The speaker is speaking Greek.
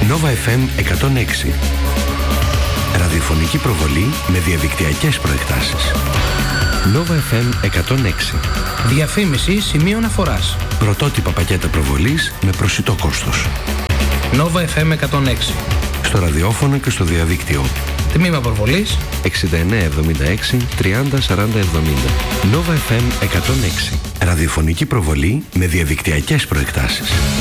Nova FM 106. Ραδιοφωνική προβολή με διαδικτυακές προεκτάσεις. Nova FM 106. Διαφήμιση σημείων αφοράς. Πρωτότυπα πακέτα προβολής με προσιτό κόστος. Nova FM 106. Στο ραδιόφωνο και στο διαδίκτυο. Τμήμα προβολής 6976 30 40 70. Nova FM 106. Ραδιοφωνική προβολή με διαδικτυακές προεκτάσεις.